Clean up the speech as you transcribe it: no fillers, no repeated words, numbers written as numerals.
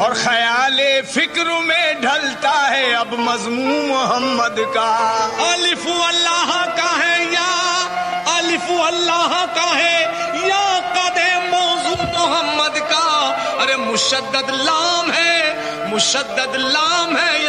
और ख्याले फिक्र में ढलता है अब मज़मूम मोहम्मद का। अलिफ अल्लाह का है या अलिफ अल्लाह का है या कदे मौजू मोहम्मद का। अरे मुशद्दद लाम है